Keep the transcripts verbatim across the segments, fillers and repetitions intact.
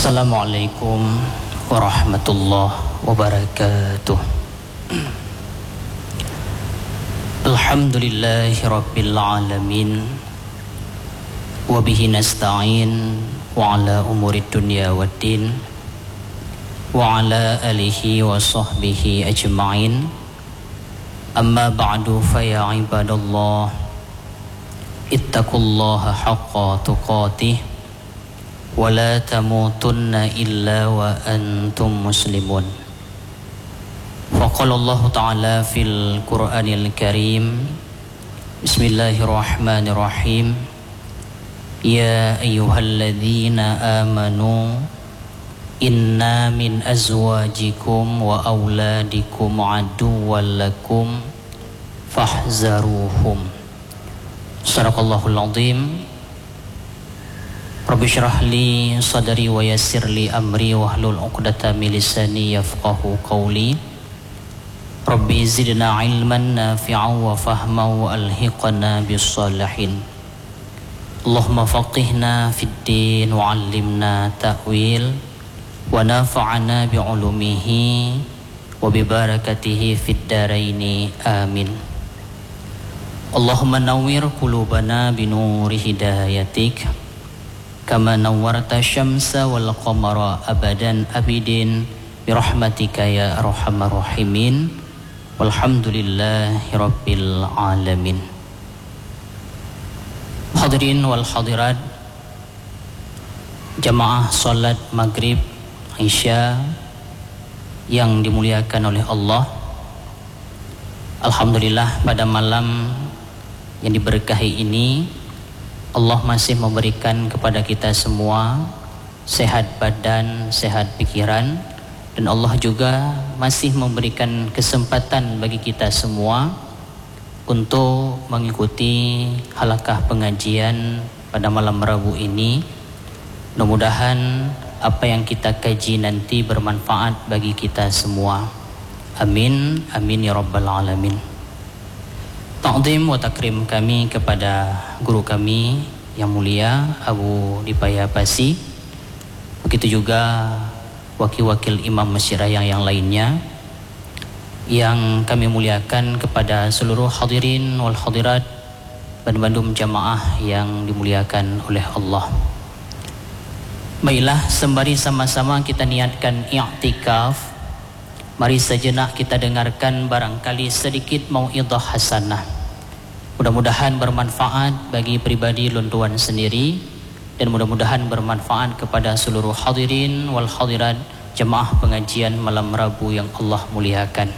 Assalamualaikum warahmatullahi wabarakatuh. Alhamdulillahi rabbil alamin, wa bihi nasta'in wa ala umuri dunya waddin, wa ala alihi wa sahbihi ajma'in. Amma ba'du, fa ya ibadallah, ittaqullaha haqqa tuqatih wa la tamutunna illa wa antum muslimun. Faqala Allah Ta'ala fil Qur'anil Karim, Bismillahirrahmanirrahim, Ya ayyuhalladzina amanu inna min azwajikum wa auladikum aduwwan lakum fahzaruhum. Sadaqallahul azim. Rabbi syrah li sadri wa yassir li amri wahlul uqdatam min lisani yafqahu qawli. Rabbi zidna ilman nafi'an wa fahman wa alhiqna bis salihin. Allahumma faqihna fid din wa 'allimna ta'wil wa nafa'na bi 'ulumihi wa bi barakatihi fid daraini amin. Allahumma nawwir qulubana bi nuri hidayatik kama nawwarta syamsa wal qamara abadan abidin bi rahmatika ya arhamar rahimin. Walhamdulillahi rabbil alamin. Hadirin wal hadirat, jamaah salat maghrib Isya yang dimuliakan oleh Allah. Alhamdulillah, pada malam yang diberkahi ini Allah masih memberikan kepada kita semua sehat badan, sehat pikiran, dan Allah juga masih memberikan kesempatan bagi kita semua untuk mengikuti halaqah pengajian pada malam Rabu ini. Mudah-mudahan apa yang kita kaji nanti bermanfaat bagi kita semua. Amin, amin ya rabbal alamin. Ta'zim wa takrim kami kepada guru kami yang mulia Abu Dipaya Pasi, begitu juga wakil-wakil imam Masjid Raya yang lainnya, yang kami muliakan kepada seluruh hadirin wal hadirat Bandung jamaah yang dimuliakan oleh Allah. Baiklah, sembari sama-sama kita niatkan i'tikaf, mari sejenak kita dengarkan barangkali sedikit mau'idhah hasanah. Mudah-mudahan bermanfaat bagi pribadi luntuan sendiri, dan mudah-mudahan bermanfaat kepada seluruh hadirin wal hadirat jemaah pengajian malam Rabu yang Allah muliakan.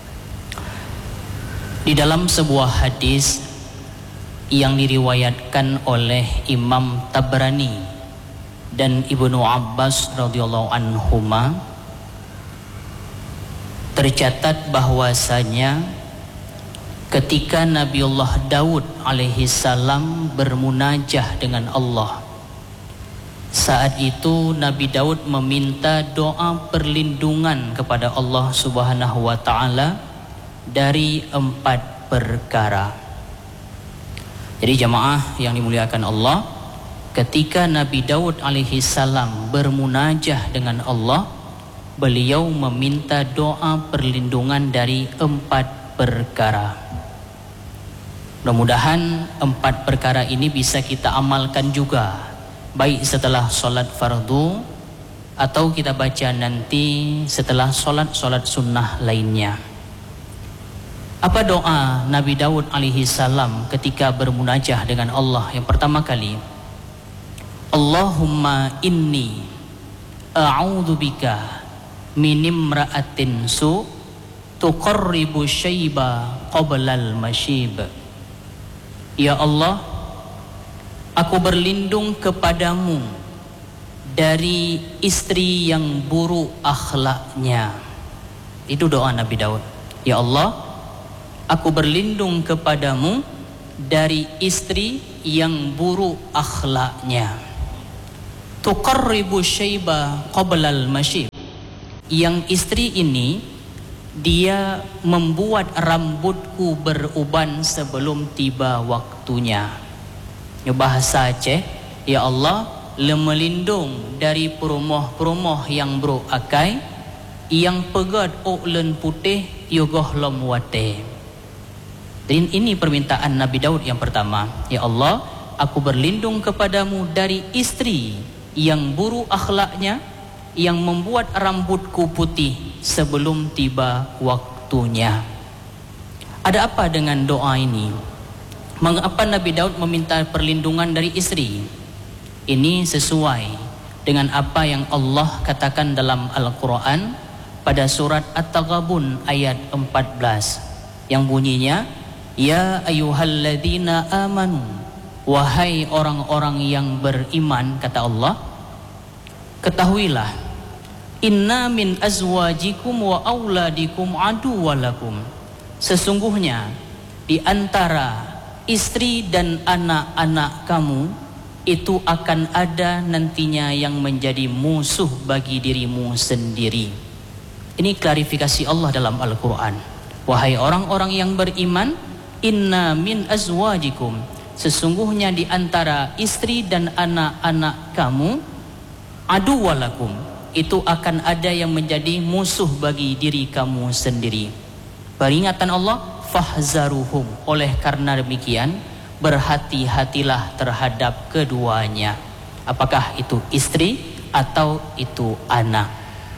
Di dalam sebuah hadis yang diriwayatkan oleh Imam Tabrani dan Ibnu Abbas radhiyallahu anhuma, tercatat bahwasanya ketika Nabiullah Daud alaihi salam bermunajah dengan Allah, saat itu Nabi Daud meminta doa perlindungan kepada Allah Subhanahu wa taala dari empat perkara. Jadi jamaah yang dimuliakan Allah, ketika Nabi Daud alaihi salam bermunajah dengan Allah, beliau meminta doa perlindungan dari empat perkara. Mudah-mudahan empat perkara ini bisa kita amalkan juga, baik setelah sholat fardu atau kita baca nanti setelah sholat-sholat sunnah lainnya. Apa doa Nabi Daud alaihi salam ketika bermunajah dengan Allah? Yang pertama kali, Allahumma inni a'udzubika min imra'atin su tuqarribu syaiba qablal masyib. Ya Allah, aku berlindung kepadamu dari istri yang buruk akhlaknya. Itu doa Nabi Daud. Ya Allah, aku berlindung kepadamu dari istri yang buruk akhlaknya. Tuqarribu syaiba qablal masyib. Yang istri ini dia membuat rambutku beruban sebelum tiba waktunya. Bahasa Aceh, ya Allah, lemelindung dari perumoh-perumoh yang beruakai, yang pegat oklen putih yogoh lom wate. Dan ini permintaan Nabi Daud yang pertama. Ya Allah, aku berlindung kepadamu dari istri yang buruk akhlaknya, yang membuat rambutku putih sebelum tiba waktunya. Ada apa dengan doa ini? Mengapa Nabi Daud meminta perlindungan dari istri? Ini sesuai dengan apa yang Allah katakan dalam Al-Quran pada surat At-Taghabun ayat empat belas yang bunyinya, ya ayyuhalladzina amanu, wahai orang-orang yang beriman, kata Allah, ketahuilah, inna min azwajikum wa auladikum aduwalakum, sesungguhnya di antara istri dan anak-anak kamu itu akan ada nantinya yang menjadi musuh bagi dirimu sendiri. Ini klarifikasi Allah dalam Al-Quran. Wahai orang-orang yang beriman, inna min azwajikum, sesungguhnya di antara istri dan anak-anak kamu, aduwalakum, itu akan ada yang menjadi musuh bagi diri kamu sendiri. Peringatan Allah, fahzaruhum, oleh karena demikian berhati-hatilah terhadap keduanya, apakah itu istri atau itu anak.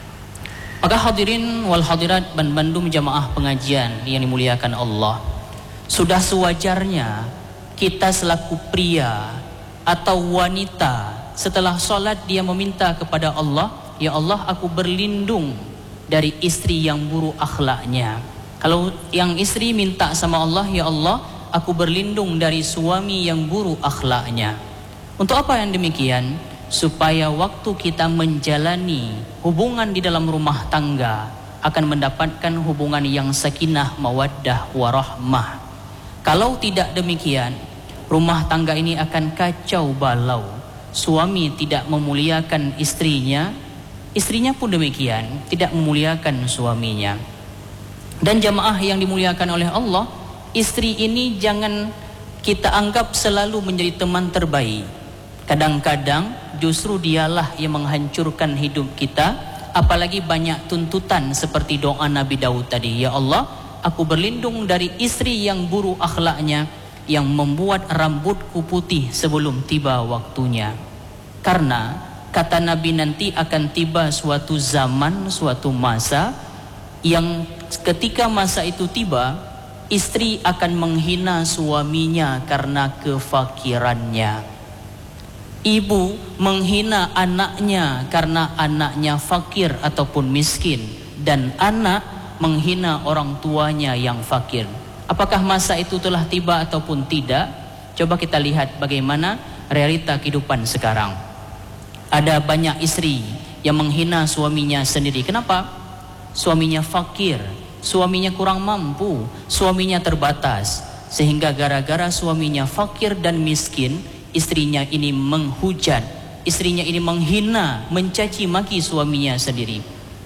Maka hadirin wal hadirat dan bandum jamaah pengajian yang dimuliakan Allah, sudah sewajarnya kita selaku pria atau wanita setelah solat dia meminta kepada Allah, ya Allah, aku berlindung dari istri yang buruk akhlaknya. Kalau yang istri minta sama Allah, ya Allah, aku berlindung dari suami yang buruk akhlaknya. Untuk apa yang demikian? Supaya waktu kita menjalani hubungan di dalam rumah tangga akan mendapatkan hubungan yang sakinah, mawaddah, warahmah. Kalau tidak demikian, rumah tangga ini akan kacau balau. Suami tidak memuliakan istrinya, istrinya pun demikian, tidak memuliakan suaminya. Dan jamaah yang dimuliakan oleh Allah, istri ini jangan kita anggap selalu menjadi teman terbaik. Kadang-kadang justru dialah yang menghancurkan hidup kita. Apalagi banyak tuntutan seperti doa Nabi Daud tadi, ya Allah, aku berlindung dari istri yang buruk akhlaknya, yang membuat rambutku putih sebelum tiba waktunya. Karena kata Nabi, nanti akan tiba suatu zaman, suatu masa yang ketika masa itu tiba, istri akan menghina suaminya karena kefakirannya. Ibu menghina anaknya karena anaknya fakir ataupun miskin, dan anak menghina orang tuanya yang fakir. Apakah masa itu telah tiba ataupun tidak? Coba kita lihat bagaimana realita kehidupan sekarang. Ada banyak istri yang menghina suaminya sendiri. Kenapa? Suaminya fakir, suaminya kurang mampu, suaminya terbatas, sehingga gara-gara suaminya fakir dan miskin, istrinya ini menghujat, istrinya ini menghina, mencaci maki suaminya sendiri.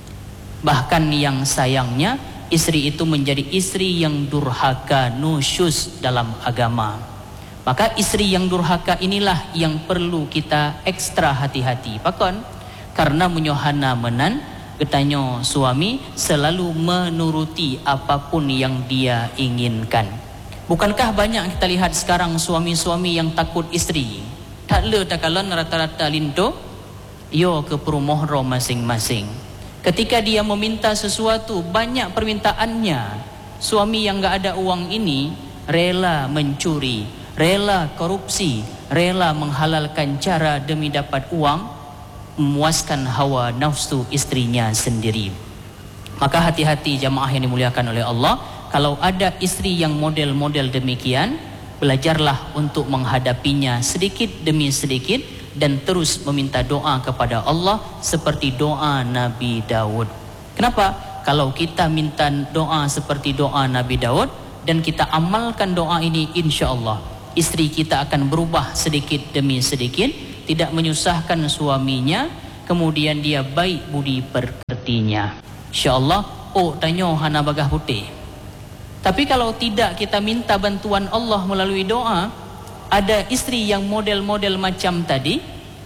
Bahkan yang sayangnya, istri itu menjadi istri yang durhaka, nusyus dalam agama. Maka istri yang durhaka inilah yang perlu kita ekstra hati-hati. Pakon, karena menyohana menan, getanyo suami selalu menuruti apapun yang dia inginkan. Bukankah banyak kita lihat sekarang suami-suami yang takut istri? Tak le takalan rata-rata lindo yo ke perumohro masing-masing. Ketika dia meminta sesuatu, banyak permintaannya. Suami yang enggak ada uang ini rela mencuri, rela korupsi, rela menghalalkan cara demi dapat uang, memuaskan hawa nafsu istrinya sendiri. Maka hati-hati jamaah yang dimuliakan oleh Allah. Kalau ada istri yang model-model demikian, belajarlah untuk menghadapinya sedikit demi sedikit dan terus meminta doa kepada Allah seperti doa Nabi Daud. Kenapa? Kalau kita minta doa seperti doa Nabi Daud dan kita amalkan doa ini, insya Allah istri kita akan berubah sedikit demi sedikit, tidak menyusahkan suaminya, kemudian dia baik budi pekertinya. Insya Allah, oh tanya hana bagah putih. Tapi kalau tidak kita minta bantuan Allah melalui doa, ada istri yang model-model macam tadi,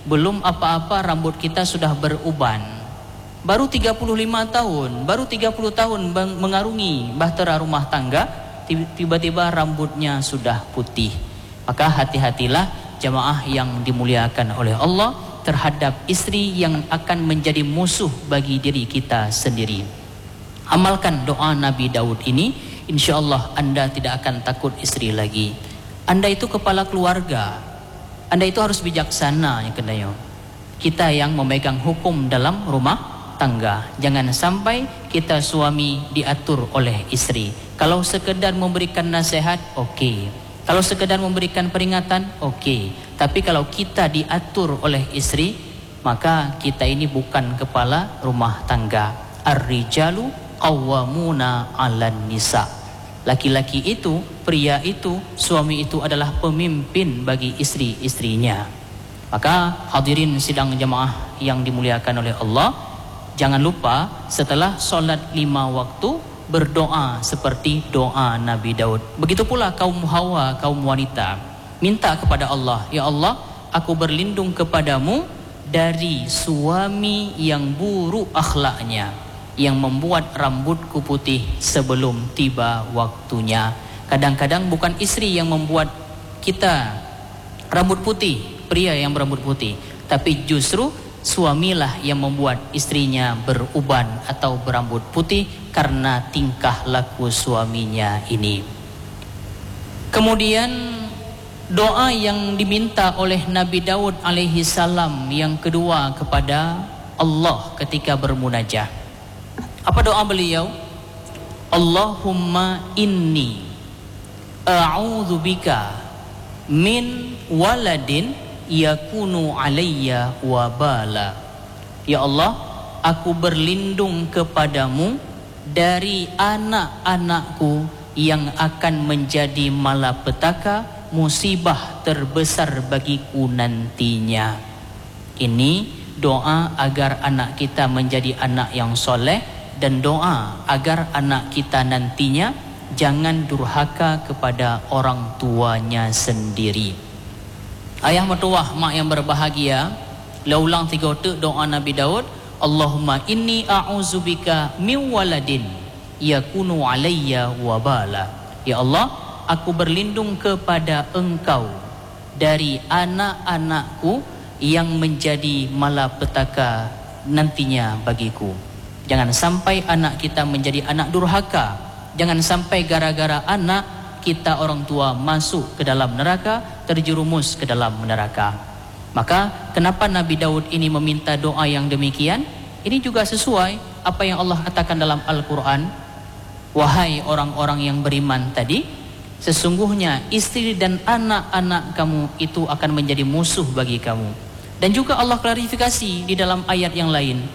belum apa-apa rambut kita sudah beruban. Baru tiga puluh lima tahun, baru tiga puluh tahun mengarungi bahtera rumah tangga, tiba-tiba rambutnya sudah putih. Maka hati-hatilah jamaah yang dimuliakan oleh Allah terhadap istri yang akan menjadi musuh bagi diri kita sendiri. Amalkan doa Nabi Daud ini, insya Allah Anda tidak akan takut istri lagi. Anda itu kepala keluarga, Anda itu harus bijaksana ya kendayo. Kita yang memegang hukum dalam rumah tangga. Jangan sampai kita suami diatur oleh istri. Kalau sekedar memberikan nasihat, oke. Okay. Kalau sekedar memberikan peringatan, oke. Okay. Tapi kalau kita diatur oleh istri, maka kita ini bukan kepala rumah tangga. Ar-rijalu qawwamuna 'alan nisa. Laki-laki itu, pria itu, suami itu adalah pemimpin bagi istri-istrinya. Maka hadirin sidang jamaah yang dimuliakan oleh Allah, jangan lupa setelah solat lima waktu berdoa seperti doa Nabi Daud. Begitu pula kaum Hawa, kaum wanita, minta kepada Allah, ya Allah, aku berlindung kepadamu dari suami yang buruk akhlaknya, yang membuat rambutku putih sebelum tiba waktunya. Kadang-kadang bukan istri yang membuat kita rambut putih, pria yang berambut putih, tapi justru suamilah yang membuat istrinya beruban atau berambut putih karena tingkah laku suaminya ini. Kemudian doa yang diminta oleh Nabi Daud alaihi salam yang kedua kepada Allah ketika bermunajah. Apa doa beliau? Allahumma inni a'udzubika min waladin yakunu alayya wabala. Ya Allah, aku berlindung kepadamu dari anak-anakku yang akan menjadi malapetaka, musibah terbesar bagiku nantinya. Ini doa agar anak kita menjadi anak yang soleh, dan doa agar anak kita nantinya jangan durhaka kepada orang tuanya sendiri. Ayah mertuah, mak yang berbahagia, ulang tiga otak doa Nabi Daud. Allahumma inni a'udzubika min waladin yakunu alayya wabala. Ya Allah, aku berlindung kepada Engkau dari anak-anakku yang menjadi malapetaka nantinya bagiku. Jangan sampai anak kita menjadi anak durhaka. Jangan sampai gara-gara anak kita orang tua masuk ke dalam neraka, terjerumus ke dalam neraka. Maka kenapa Nabi Daud ini meminta doa yang demikian? Ini juga sesuai apa yang Allah katakan dalam Al-Quran. Wahai orang-orang yang beriman tadi, sesungguhnya istri dan anak-anak kamu itu akan menjadi musuh bagi kamu. Dan juga Allah klarifikasi di dalam ayat yang lain.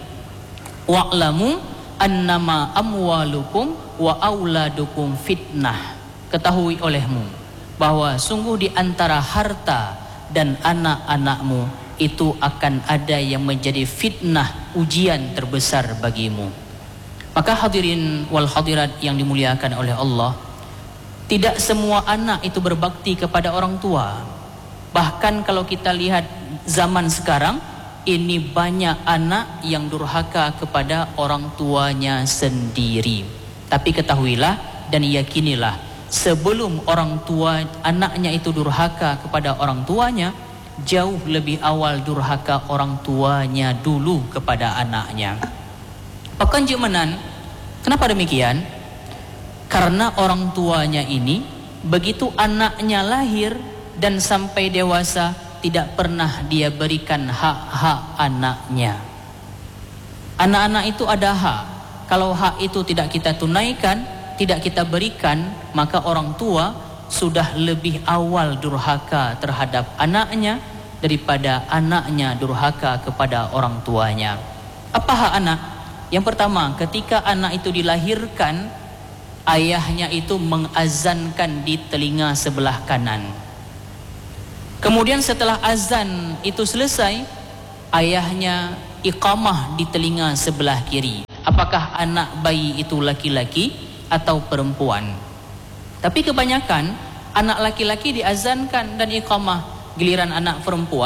Wa'lamu annama amwalukum wa auladukum fitnah. Ketahui olehmu bahwa sungguh di antara harta dan anak-anakmu itu akan ada yang menjadi fitnah, ujian terbesar bagimu. Maka hadirin wal hadirat yang dimuliakan oleh Allah, tidak semua anak itu berbakti kepada orang tua. Bahkan kalau kita lihat zaman sekarang, ini banyak anak yang durhaka kepada orang tuanya sendiri. Tapi ketahuilah dan yakinilah, sebelum orang tua anaknya itu durhaka kepada orang tuanya, jauh lebih awal durhaka orang tuanya dulu kepada anaknya. Pakan jemenan, kenapa demikian? Karena orang tuanya ini begitu anaknya lahir dan sampai dewasa, tidak pernah dia berikan hak-hak anaknya. Anak-anak itu ada hak. Kalau hak itu tidak kita tunaikan, tidak kita berikan, maka orang tua sudah lebih awal durhaka terhadap anaknya daripada anaknya durhaka kepada orang tuanya. Apa hak anak? Yang pertama, ketika anak itu dilahirkan, ayahnya itu mengazankan di telinga sebelah kanan. Kemudian setelah azan itu selesai, ayahnya iqamah di telinga sebelah kiri. Apakah anak bayi itu laki-laki atau perempuan? Tapi kebanyakan anak laki-laki diazankan dan iqamah. Giliran anak perempuan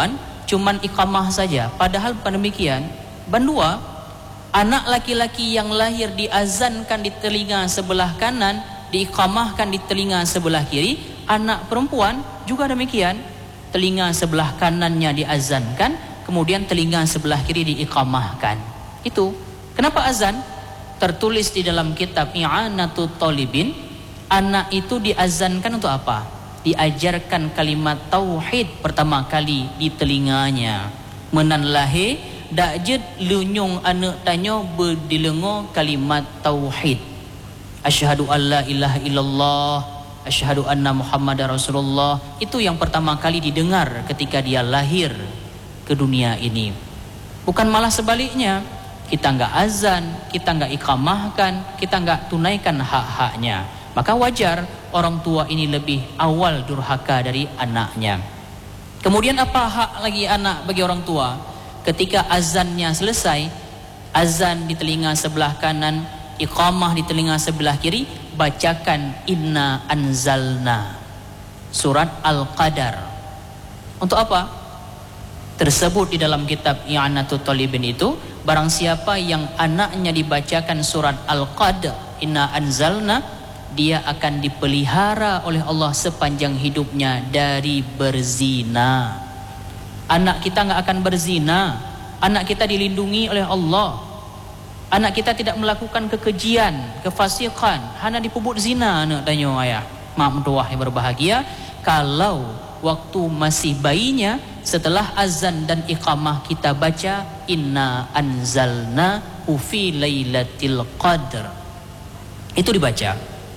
cuman iqamah saja. Padahal bukan demikian. Bandua, anak laki-laki yang lahir diazankan di telinga sebelah kanan, diiqamahkan di telinga sebelah kiri. Anak perempuan juga demikian, telinga sebelah kanannya diazankan, kemudian telinga sebelah kiri diiqamahkan. Itu kenapa azan? Tertulis di dalam kitab I'anatut Talibin, anak itu diazankan untuk apa? Diajarkan kalimat tauhid pertama kali di telinganya. Menan lahir dak je lunyung anak tanya berdilengo kalimat tauhid. Asyhadu alla ilaha illallah, asyhadu anna Muhammadar Rasulullah. Itu yang pertama kali didengar ketika dia lahir ke dunia ini. Bukan malah sebaliknya. Kita enggak azan, kita enggak iqamahkan, kita enggak tunaikan hak-haknya. Maka wajar orang tua ini lebih awal durhaka dari anaknya. Kemudian apa hak lagi anak bagi orang tua? Ketika azannya selesai, azan di telinga sebelah kanan, iqamah di telinga sebelah kiri, bacakan inna anzalna, surat Al-Qadar. Untuk apa? Tersebut di dalam kitab I'anatut Talibin itu, barang siapa yang anaknya dibacakan surat Al-Qadar, inna anzalna, dia akan dipelihara oleh Allah sepanjang hidupnya dari berzina. Anak kita nggak akan berzina, anak kita dilindungi oleh Allah. Anak kita tidak melakukan kekejian, kefasikan, hanya dipubut zina. Nak tanya ayah, mak mentua yang berbahagia, kalau waktu masih bayinya, setelah azan dan iqamah kita baca inna anzalna fi lailatul qadr, itu dibaca.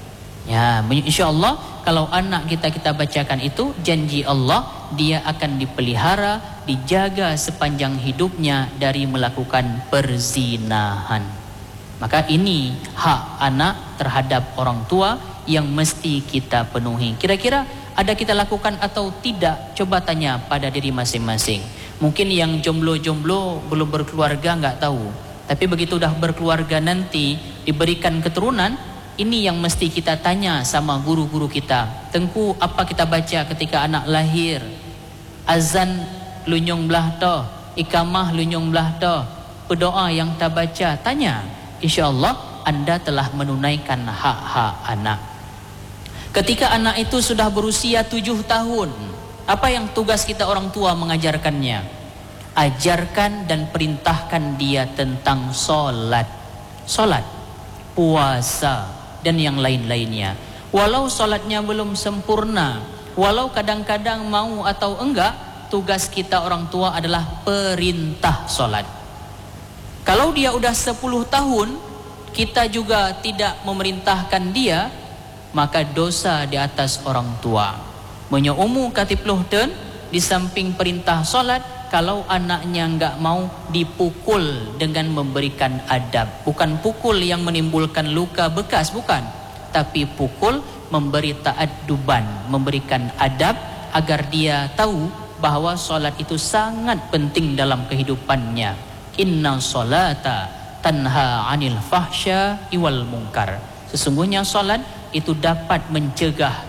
Ya, insyaallah kalau anak kita kita bacakan itu, janji Allah dia akan dipelihara, dijaga sepanjang hidupnya dari melakukan perzinahan. Maka ini hak anak terhadap orang tua yang mesti kita penuhi. Kira-kira ada kita lakukan atau tidak? Coba tanya pada diri masing-masing. Mungkin yang jomblo-jomblo belum berkeluarga nggak tahu, tapi begitu udah berkeluarga nanti diberikan keturunan, ini yang mesti kita tanya sama guru-guru kita. Tengku, apa kita baca ketika anak lahir? Azan lunyung belah toh, ikamah lunyung belah toh, berdoa yang tak baca, tanya. InsyaAllah anda telah menunaikan hak-hak anak. Ketika anak itu sudah berusia tujuh tahun, apa yang tugas kita orang tua mengajarkannya? Ajarkan dan perintahkan dia tentang solat, solat, puasa, dan yang lain-lainnya. Walau solatnya belum sempurna, walau kadang-kadang mau atau enggak, tugas kita orang tua adalah perintah solat. Kalau dia udah sepuluh tahun, kita juga tidak memerintahkan dia, maka dosa di atas orang tua. Menyumu katipluh ten, di samping perintah solat, kalau anaknya enggak mau, dipukul dengan memberikan adab. Bukan pukul yang menimbulkan luka bekas, bukan. Tapi pukul memberi ta'adduban, memberikan adab agar dia tahu bahwa solat itu sangat penting dalam kehidupannya. Inna solata tanha anil fahsya iwal munkar. Sesungguhnya solat itu dapat mencegah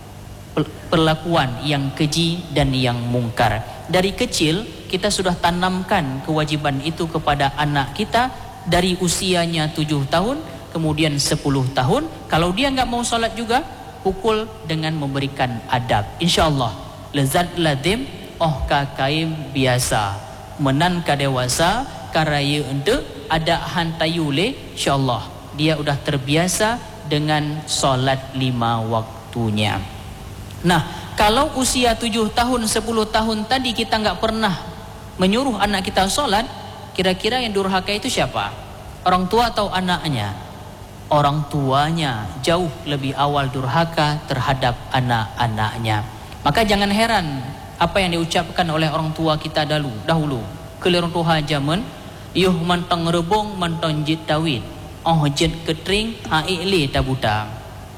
perlakuan yang keji dan yang mungkar. Dari kecil kita sudah tanamkan kewajiban itu kepada anak kita dari usianya tujuh tahun, kemudian sepuluh tahun. Kalau dia enggak mau solat juga, pukul dengan memberikan adab. InsyaAllah lezat ladim oh kakaim biasa menan ka dewasa karaya untuk ada hantayule, insyaallah dia udah terbiasa dengan solat lima waktunya. Nah, kalau usia tujuh tahun, sepuluh tahun tadi kita nggak pernah menyuruh anak kita solat, kira-kira yang durhaka itu siapa? Orang tua atau anaknya? Orang tuanya jauh lebih awal durhaka terhadap anak-anaknya. Maka jangan heran apa yang diucapkan oleh orang tua kita dahulu, dahulu. Kelirung tuha zaman, yuh mantong rebong, mantong jit tawid. Oh jit ketring, haili tabuta.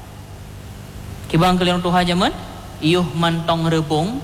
Kibang kelirung tuha zaman, yuh mantong rebong,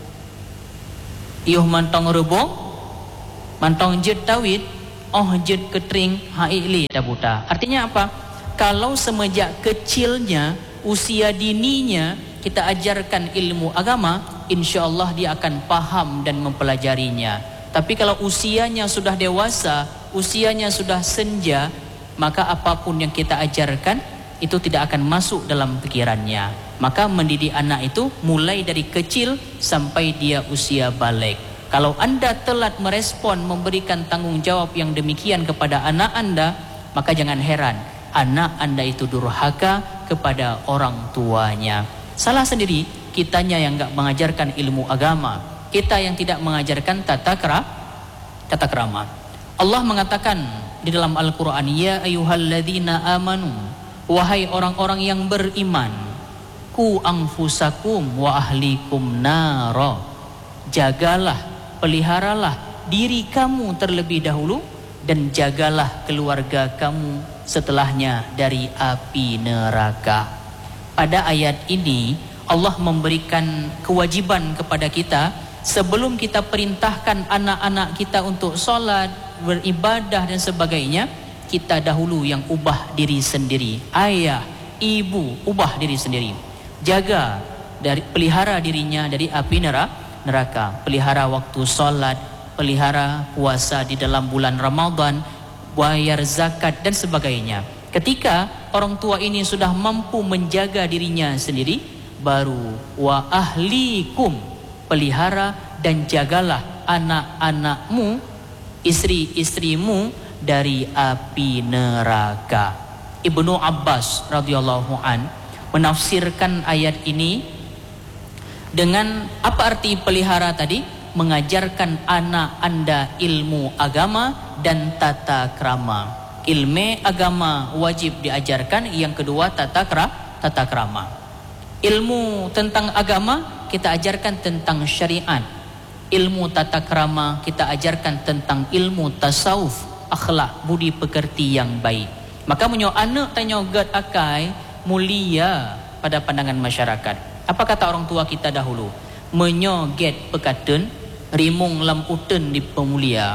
yuh mantong rebong, mantong jit tawid. Oh jit ketring, haili tabuta. Artinya apa? Kalau semenjak kecilnya, usia dininya kita ajarkan ilmu agama, insya-Allah dia akan paham dan mempelajarinya. Tapi kalau usianya sudah dewasa, usianya sudah senja, maka apapun yang kita ajarkan itu tidak akan masuk dalam pikirannya. Maka mendidik anak itu mulai dari kecil sampai dia usia balik. Kalau anda telat merespon, memberikan tanggungjawab yang demikian kepada anak anda, maka jangan heran anak anda itu durhaka kepada orang tuanya. Salah sendiri kitanya yang enggak mengajarkan ilmu agama, kita yang tidak mengajarkan tata krama. Tata krama. Allah mengatakan di dalam Al-Quran, ya ayyuhalladzina amanu, wahai orang-orang yang beriman, ku anfusakum wa ahlikum nara, jagalah, peliharalah diri kamu terlebih dahulu dan jagalah keluarga kamu setelahnya dari api neraka. Pada ayat ini Allah memberikan kewajiban kepada kita, sebelum kita perintahkan anak-anak kita untuk solat, beribadah dan sebagainya, kita dahulu yang ubah diri sendiri. Ayah, ibu, ubah diri sendiri. Jaga, dari pelihara dirinya dari api neraka. Pelihara waktu solat, pelihara puasa di dalam bulan Ramadan, bayar zakat dan sebagainya. Ketika orang tua ini sudah mampu menjaga dirinya sendiri, baru wa ahlikum, pelihara dan jagalah anak-anakmu, istri-istrimu dari api neraka. Ibnu Abbas radhiyallahu an menafsirkan ayat ini dengan apa arti pelihara tadi? Mengajarkan anak anda ilmu agama dan tata krama. Ilmu agama wajib diajarkan, yang kedua tata kra, tata krama. Ilmu tentang agama kita ajarkan tentang syariat. Ilmu tata krama kita ajarkan tentang ilmu tasawuf, akhlak, budi pekerti yang baik. Maka menyo anak tanya gad akai mulia pada pandangan masyarakat. Apa kata orang tua kita dahulu? Menyo get pekatun, rimung lam uten di pemulia.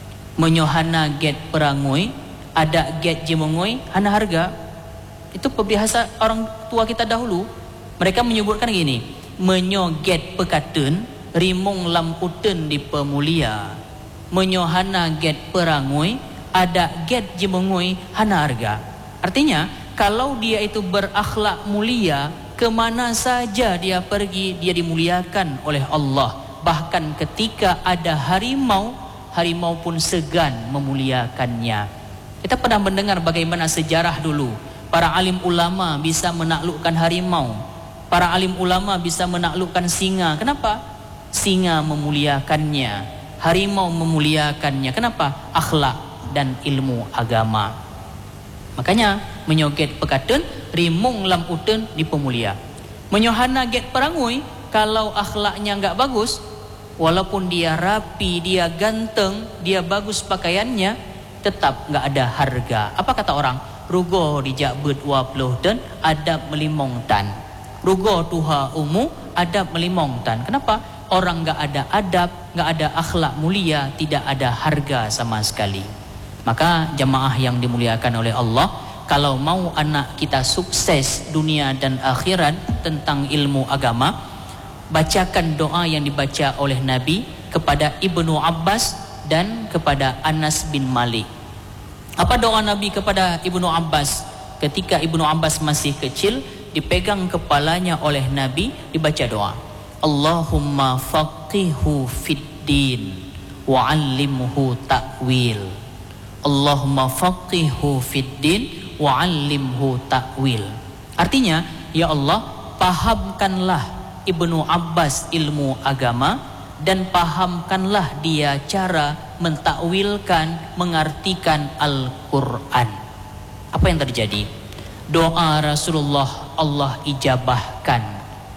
Menyo hana get perangoi, ada get jemongoi, hana harga. Itu peribahasa orang tua kita dahulu. Mereka menyebutkan gini, menyo get pekatun, rimung lam uten di pemulia. Menyo hana get perangoi, ada get jemongoi, hana harga. Artinya, kalau dia itu berakhlak mulia, kemana saja dia pergi, dia dimuliakan oleh Allah. Bahkan ketika ada harimau, harimau pun segan memuliakannya. Kita pernah mendengar bagaimana sejarah dulu. Para alim ulama bisa menaklukkan harimau. Para alim ulama bisa menaklukkan singa. Kenapa? Singa memuliakannya, harimau memuliakannya. Kenapa? Akhlak dan ilmu agama. Makanya menyoget pekatun, rimung lam uten di pemulia. Menyohana get perangui, kalau akhlaknya enggak bagus, walaupun dia rapi, dia ganteng, dia bagus pakaiannya, tetap enggak ada harga. Apa kata orang? Rugo dijak bet dua puluh dan adab melimong tan. Rugo tuha umu, adab melimong tan. Kenapa? Orang enggak ada adab, enggak ada akhlak mulia, tidak ada harga sama sekali. Maka jamaah yang dimuliakan oleh Allah, kalau mau anak kita sukses dunia dan akhirat tentang ilmu agama, bacakan doa yang dibaca oleh Nabi kepada Ibnu Abbas dan kepada Anas bin Malik. Apa doa Nabi kepada Ibnu Abbas? Ketika Ibnu Abbas masih kecil, dipegang kepalanya oleh Nabi, dibaca doa, Allahumma faqihu fid din wa 'allimhu ta'wil. Allahumma faqihu fid din wa 'allimhu ta'wil. Artinya, ya Allah, pahamkanlah Ibnu Abbas ilmu agama dan pahamkanlah dia cara mentakwilkan, mengartikan Al-Quran. Apa yang terjadi? Doa Rasulullah Allah ijabahkan.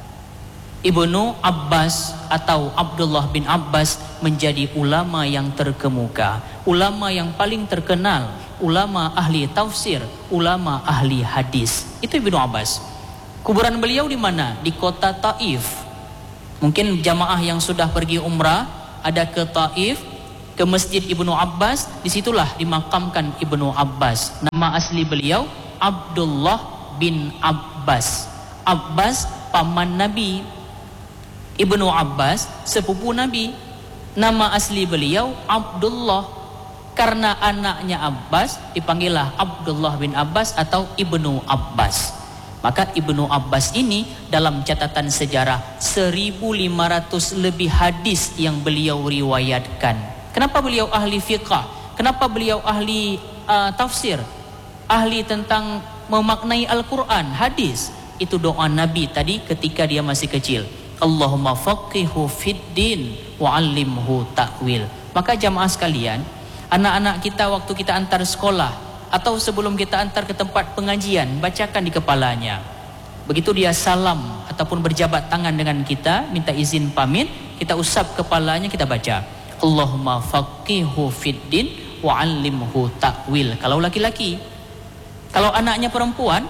Ibnu Abbas atau Abdullah bin Abbas menjadi ulama yang terkemuka, ulama yang paling terkenal, ulama ahli tafsir, ulama ahli hadis. Itu Ibnu Abbas. Kuburan beliau di mana? Di kota Taif. Mungkin jamaah yang sudah pergi umrah ada ke Taif, ke Masjid Ibnu Abbas, disitulah dimakamkan Ibnu Abbas. Nama asli beliau Abdullah bin Abbas. Abbas paman Nabi. Ibnu Abbas sepupu Nabi. Nama asli beliau Abdullah. Karena anaknya Abbas dipanggillah Abdullah bin Abbas atau Ibnu Abbas. Maka Ibnu Abbas ini dalam catatan sejarah seribu lima ratus lebih hadis yang beliau riwayatkan. Kenapa beliau ahli fiqh? Kenapa beliau ahli uh, tafsir? Ahli tentang memaknai Al-Quran, hadis. Itu doa Nabi tadi ketika dia masih kecil. Allahumma faqihu fid din wa 'allimhu ta'wil. Maka jamaah sekalian, anak-anak kita waktu kita antar sekolah atau sebelum kita antar ke tempat pengajian, bacakan di kepalanya. Begitu dia salam ataupun berjabat tangan dengan kita, minta izin pamit, kita usap kepalanya, kita baca Allahumma faqihu fid din wa 'allimhu ta'wil. Kalau laki-laki. Kalau anaknya perempuan,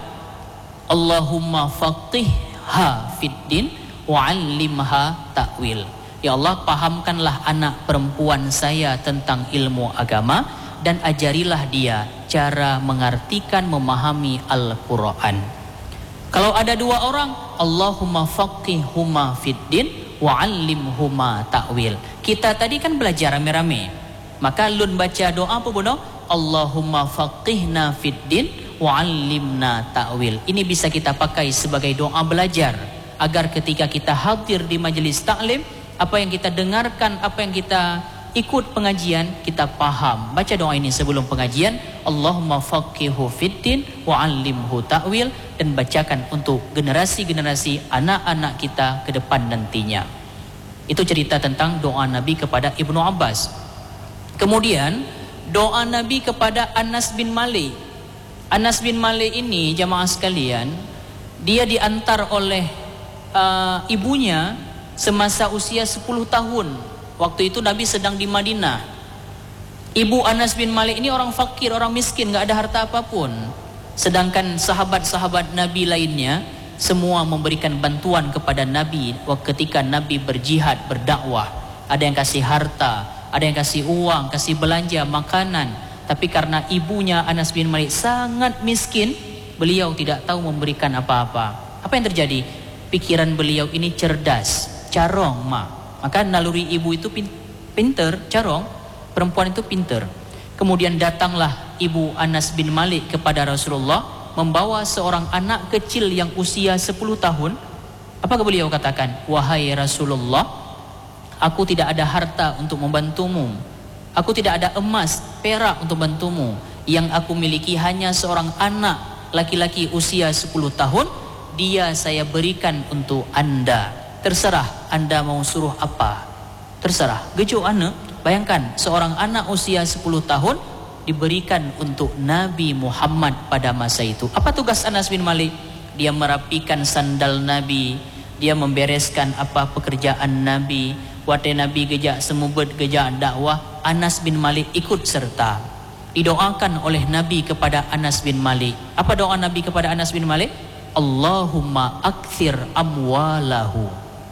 Allahumma faqihha fid din wa 'allimha ta'wil. Ya Allah, pahamkanlah anak perempuan saya tentang ilmu agama dan ajarilah dia cara mengartikan, memahami Al-Quran. Kalau ada dua orang, Allahumma faqihhuma fid din wa 'allimhuma ta'wil. Kita tadi kan belajar rame-rame. Maka lun baca doa apa bono? Allahumma faqihna fid din wa 'allimna ta'wil. Ini bisa kita pakai sebagai doa belajar agar ketika kita hadir di majelis taklim, apa yang kita dengarkan, apa yang kita ikut pengajian, kita paham. Baca doa ini sebelum pengajian, Allahumma faqihu fiddin wa 'allimhu ta'wil, dan bacakan untuk generasi-generasi anak-anak kita ke depan nantinya. Itu cerita tentang doa Nabi kepada Ibnu Abbas. Kemudian doa Nabi kepada Anas bin Malik. Anas bin Malik ini jamaah sekalian, dia diantar oleh uh, ibunya semasa usia sepuluh tahun. Waktu itu Nabi sedang di Madinah. Ibu Anas bin Malik ini orang fakir, orang miskin, gak ada harta apapun. Sedangkan sahabat-sahabat Nabi lainnya semua memberikan bantuan kepada Nabi ketika Nabi berjihad, berdakwah. Ada yang kasih harta, ada yang kasih uang, kasih belanja, makanan. Tapi karena ibunya Anas bin Malik sangat miskin, beliau tidak tahu memberikan apa-apa. Apa yang terjadi? Pikiran beliau ini cerdas, carong ma. Maka naluri ibu itu pinter, carong, perempuan itu pinter. Kemudian datanglah ibu Anas bin Malik kepada Rasulullah membawa seorang anak kecil yang usia sepuluh tahun. Apakah beliau katakan? Wahai Rasulullah, aku tidak ada harta untuk membantumu. Aku tidak ada emas, perak untuk membantumu. Yang aku miliki hanya seorang anak laki-laki usia sepuluh tahun. Dia saya berikan untuk anda. Terserah anda mau suruh apa. Terserah. Gejo anak. Bayangkan seorang anak usia sepuluh tahun diberikan untuk Nabi Muhammad pada masa itu. Apa tugas Anas bin Malik? Dia merapikan sandal Nabi. Dia membereskan apa pekerjaan Nabi. Wate Nabi gejak semubet gejak dakwah, Anas bin Malik ikut serta. Didoakan oleh Nabi kepada Anas bin Malik. Apa doa Nabi kepada Anas bin Malik? Allahumma akthir amwalahu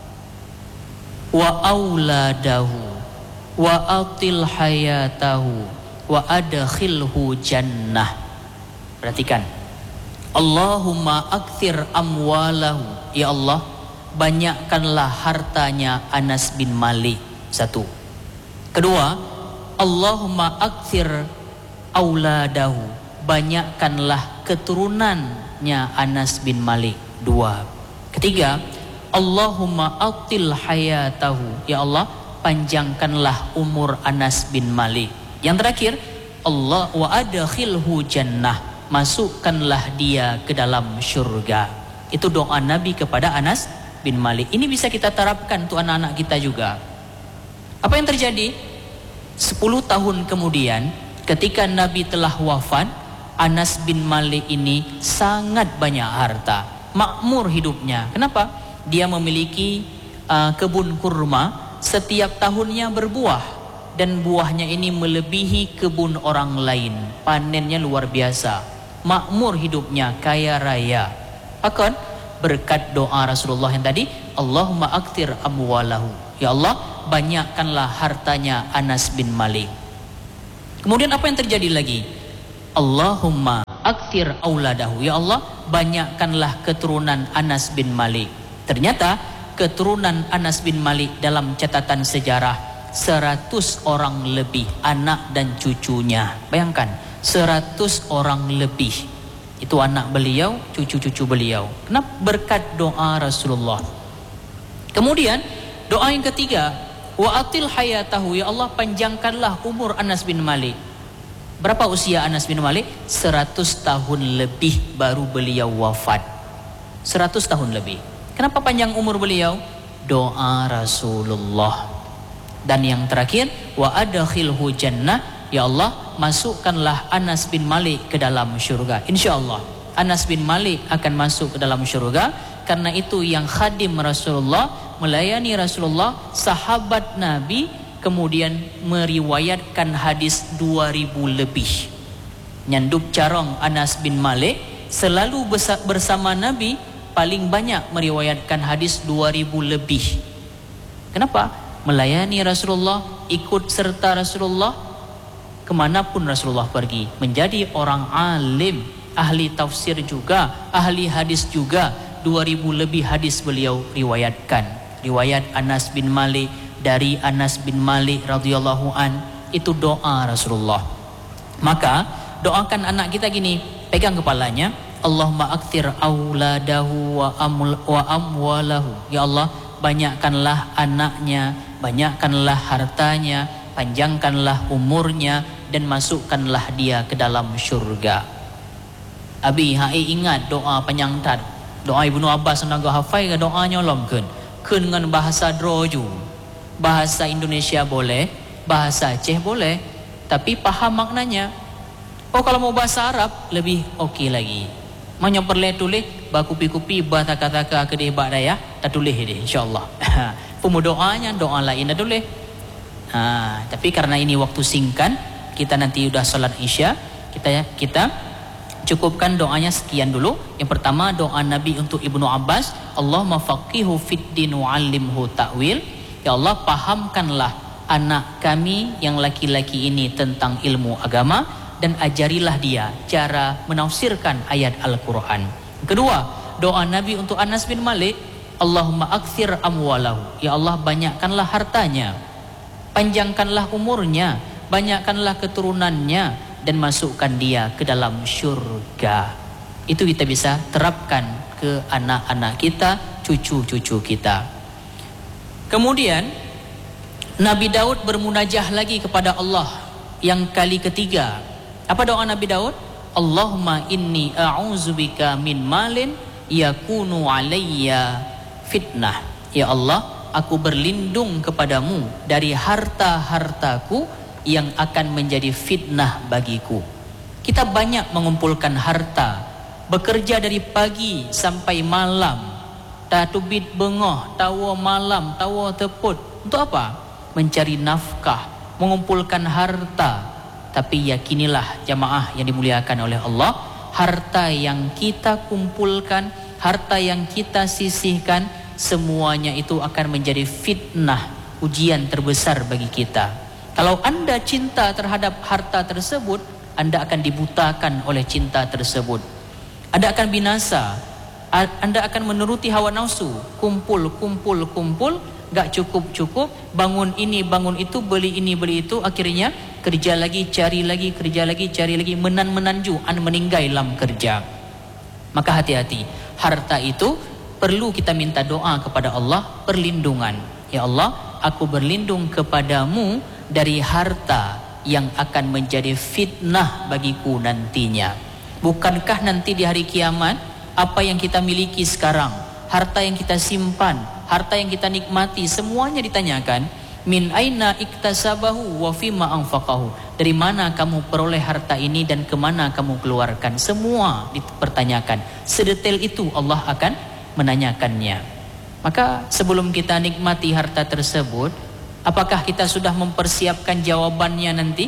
wa auladahu wa atil hayatahu wa adkhilhu jannah. Perhatikan. Allahumma akthir amwalahu. Ya Allah, banyakkanlah hartanya Anas bin Malik. Satu. Kedua, Allahumma akthir auladahu. Banyakkanlah keturunannya Anas bin Malik. Dua. Ketiga, Allahumma atil hayatahu. Ya Allah, panjangkanlah umur Anas bin Malik. Yang terakhir, Allah wa adkhilhu jannah. Masukkanlah dia ke dalam syurga. Itu doa Nabi kepada Anas bin Malik. Ini bisa kita terapkan untuk anak-anak kita juga. Apa yang terjadi? Sepuluh tahun kemudian, ketika Nabi telah wafat, Anas bin Malik ini sangat banyak harta, makmur hidupnya. Kenapa? Dia memiliki uh, kebun kurma, setiap tahunnya berbuah, dan buahnya ini melebihi kebun orang lain. Panennya luar biasa, makmur hidupnya, kaya raya. Akan berkat doa Rasulullah yang tadi, Allahumma aktir amwalahu. Ya Allah, banyakkanlah hartanya Anas bin Malik. Kemudian apa yang terjadi lagi? Allahumma aktir auladahu. Ya Allah, banyakkanlah keturunan Anas bin Malik. Ternyata keturunan Anas bin Malik dalam catatan sejarah seratus orang lebih anak dan cucunya. Bayangkan, seratus orang lebih. Itu anak beliau, cucu-cucu beliau. Kenapa? Berkat doa Rasulullah. Kemudian doa yang ketiga, wa atil hayatahu, ya Allah panjangkanlah umur Anas bin Malik. Berapa usia Anas bin Malik? seratus tahun lebih baru beliau wafat. seratus tahun lebih. Kenapa panjang umur beliau? Doa Rasulullah. Dan yang terakhir, wa adkhilhu jannah, ya Allah masukkanlah Anas bin Malik ke dalam syurga. Insyaallah Anas bin Malik akan masuk ke dalam syurga. Karena itu yang khadim Rasulullah, melayani Rasulullah, sahabat Nabi, kemudian meriwayatkan hadis dua ribu lebih. Nyanduk carong Anas bin Malik selalu bersama Nabi, paling banyak meriwayatkan hadis dua ribu lebih. Kenapa? Melayani Rasulullah, ikut serta Rasulullah kemanapun Rasulullah pergi. Menjadi orang alim, ahli tafsir juga, ahli hadis juga. Dua ribu lebih hadis beliau riwayatkan. Riwayat Anas bin Malik, dari Anas bin Malik radhiyallahu an, itu doa Rasulullah. Maka doakan anak kita gini, pegang kepalanya, Allahumma akthir auladahu wa amul wa amwalahu. Ya Allah, banyakkanlah anaknya, banyakkanlah hartanya, panjangkanlah umurnya, dan masukkanlah dia ke dalam syurga. Abi hai ingat doa penyangtat. Doa Ibnu Abbas naga hafai ke doa nyolom keun. Keun dengan bahasa droju. Bahasa Indonesia boleh, bahasa Aceh boleh, tapi paham maknanya. Oh, kalau mau bahasa Arab lebih okey lagi. Manya perle tulis bakupi-kupi bah taka-taka ke dia bak daya, tak tulis dia insyaallah. Pemu doanya doa lain dah tulis. Ha, tapi karena ini waktu singkat, kita nanti sudah salat Isya, kita ya, kita cukupkan doanya sekian dulu. Yang pertama doa Nabi untuk Ibnu Abbas, Allahumma faqihu fid din wa 'allimhu ta'wil. Ya Allah, pahamkanlah anak kami yang laki-laki ini tentang ilmu agama dan ajarilah dia cara menafsirkan ayat Al-Quran. Kedua, doa Nabi untuk Anas bin Malik, Allahumma akthir amwalahu. Ya Allah, banyakkanlah hartanya, panjangkanlah umurnya, banyakkanlah keturunannya, dan masukkan dia ke dalam syurga. Itu kita bisa terapkan ke anak-anak kita, cucu-cucu kita. Kemudian Nabi Daud bermunajah lagi kepada Allah yang kali ketiga. Apa doa Nabi Daud? Allahumma inni a'udzubika min malin yakunu alayya fitnah. Ya Allah, aku berlindung kepadamu dari harta-hartaku yang akan menjadi fitnah bagiku. Kita banyak mengumpulkan harta, bekerja dari pagi sampai malam, tatubit bengoh, tawa malam, tawa teput. Untuk apa? Mencari nafkah, mengumpulkan harta. Tapi yakinilah jamaah yang dimuliakan oleh Allah, harta yang kita kumpulkan, harta yang kita sisihkan, semuanya itu akan menjadi fitnah, ujian terbesar bagi kita. Kalau anda cinta terhadap harta tersebut, anda akan dibutakan oleh cinta tersebut. Anda akan binasa. Anda akan menuruti hawa nafsu. Kumpul, kumpul, kumpul, gak cukup-cukup, bangun ini, bangun itu, beli ini, beli itu, akhirnya kerja lagi, cari lagi, kerja lagi, cari lagi, menan-menanju, an meninggai dalam kerja. Maka hati-hati, harta itu perlu kita minta doa kepada Allah, perlindungan. Ya Allah, aku berlindung kepadamu dari harta yang akan menjadi fitnah bagiku nantinya. Bukankah nanti di hari kiamat, apa yang kita miliki sekarang, harta yang kita simpan, harta yang kita nikmati, semuanya ditanyakan, min aina iktasabahu wa fima anfaqahu. Dari mana kamu peroleh harta ini dan kemana kamu keluarkan? Semua dipertanyakan. Sedetail itu Allah akan menanyakannya. Maka sebelum kita nikmati harta tersebut, apakah kita sudah mempersiapkan jawabannya nanti?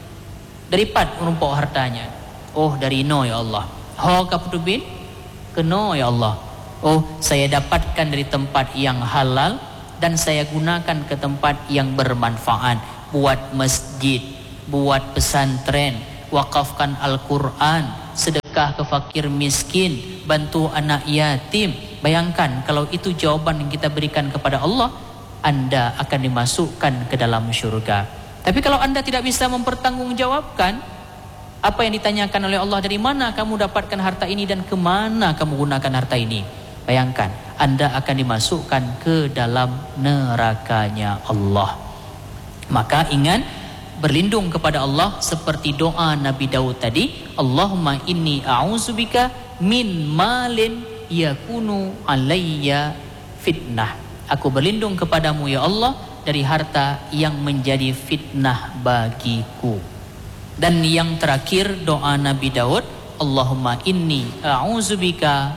Dari pad merumpok hartanya. Oh, dari no ya Allah. Ho kaputubin? Keno ya Allah. Oh, saya dapatkan dari tempat yang halal dan saya gunakan ke tempat yang bermanfaat. Buat masjid, buat pesantren, wakafkan Al-Quran, sedekah ke fakir miskin, bantu anak yatim. Bayangkan kalau itu jawaban yang kita berikan kepada Allah, Anda akan dimasukkan ke dalam syurga. Tapi kalau Anda tidak bisa mempertanggungjawabkan apa yang ditanyakan oleh Allah, dari mana kamu dapatkan harta ini dan kemana kamu gunakan harta ini, bayangkan Anda akan dimasukkan ke dalam nerakanya Allah. Maka ingat, berlindung kepada Allah seperti doa Nabi Daud tadi, Allahumma inni a'udzubika min malin yakunu alayya fitnah. Aku berlindung kepadamu ya Allah dari harta yang menjadi fitnah bagiku. Dan yang terakhir doa Nabi Daud, Allahumma inni a'udzubika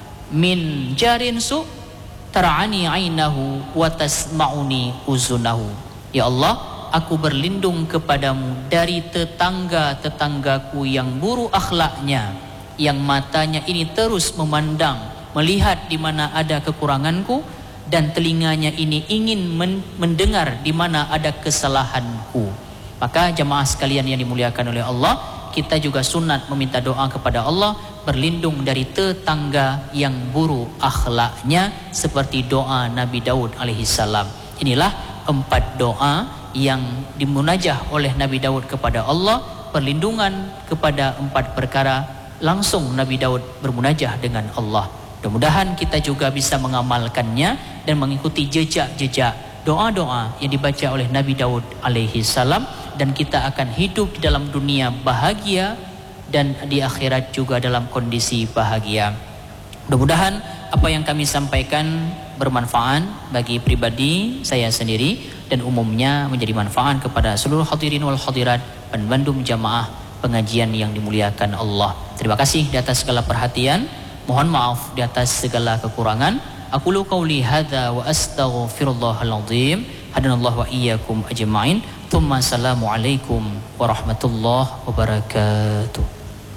min jarin su tar'ani ainahu wa tasma'uni uzunahu. Ya Allah, aku berlindung kepadamu dari tetangga-tetanggaku yang buruk akhlaknya, yang matanya ini terus memandang, melihat di mana ada kekuranganku, dan telinganya ini ingin mendengar di mana ada kesalahanku. Maka jamaah sekalian yang dimuliakan oleh Allah, kita juga sunat meminta doa kepada Allah berlindung dari tetangga yang buruk akhlaknya, seperti doa Nabi Daud alaihissalam. Inilah empat doa yang dimunajah oleh Nabi Daud kepada Allah, perlindungan kepada empat perkara. Langsung Nabi Daud bermunajah dengan Allah. Mudah-mudahan kita juga bisa mengamalkannya dan mengikuti jejak-jejak doa-doa yang dibaca oleh Nabi Daud alaihi salam, dan kita akan hidup di dalam dunia bahagia dan di akhirat juga dalam kondisi bahagia. Mudah-mudahan apa yang kami sampaikan bermanfaat bagi pribadi saya sendiri dan umumnya menjadi manfaat kepada seluruh hadirin wal hadirat penbandung jamaah pengajian yang dimuliakan Allah. Terima kasih di atas segala perhatian. Mohon maaf di atas segala kekurangan. Aqulu qauli hadza wa astaghfirullahal azim. Hadanallahu wa iyyakum ajma'in. Tsumma assalamu alaikum warahmatullahi wabarakatuh.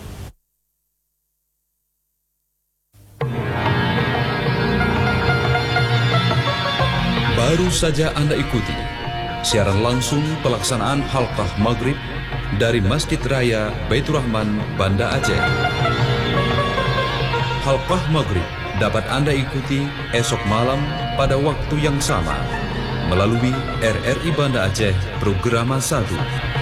Baru saja Anda ikuti siaran langsung pelaksanaan halqah maghrib dari Masjid Raya Baitur Rahman, Banda Aceh. Halqah maghrib dapat Anda ikuti esok malam pada waktu yang sama melalui R R I Banda Aceh Programa satu.